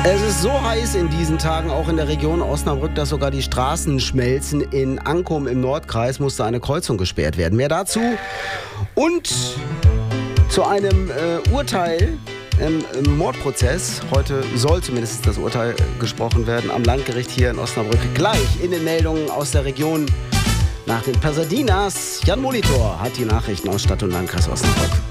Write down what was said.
Es ist so heiß in diesen Tagen, auch in der Region Osnabrück, dass sogar die Straßen schmelzen. In Ankum im Nordkreis musste eine Kreuzung gesperrt werden. Mehr dazu und zu einem Urteil im Mordprozess. Heute soll zumindest das Urteil gesprochen werden am Landgericht hier in Osnabrück. Gleich in den Meldungen aus der Region nach den Pasadinas. Jan Molitor hat die Nachrichten aus Stadt und Landkreis Osnabrück.